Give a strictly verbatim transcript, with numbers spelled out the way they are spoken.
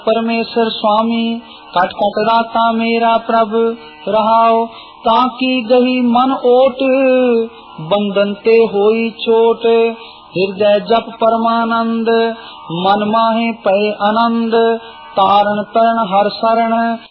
परमेश्वर स्वामी cut cut दाता मेरा प्रभ रहाओ, ताकि गही मन ओट बंधन ते होई चोट। हृदय जप परमानंद मन माहे पै आनंद, तारण तरण हर शरण